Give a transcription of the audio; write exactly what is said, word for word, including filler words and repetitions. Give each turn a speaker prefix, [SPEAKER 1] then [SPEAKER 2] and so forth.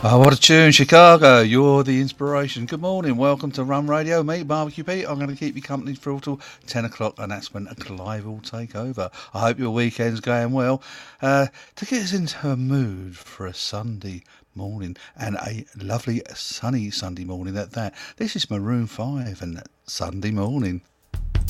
[SPEAKER 1] Oh, what a tune, Chicago. You're the inspiration. Good morning. Welcome to Rum Radio. Me, Barbecue Pete. I'm going to keep you company through till ten o'clock, and that's when Clive will take over. I hope your weekend's going well. Uh, to get us into a mood for a Sunday morning, and a lovely sunny Sunday morning at that, this is Maroon five and Sunday Morning.